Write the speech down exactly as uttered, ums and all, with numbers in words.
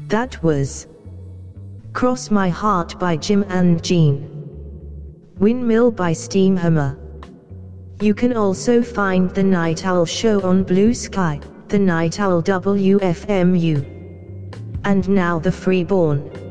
That was Cross My Heart by Jim and Jean. Windmill by Steamhammer. You can also find The Night Owl Show on Blue Sky, The Night Owl W F M U. And now The Freeborn.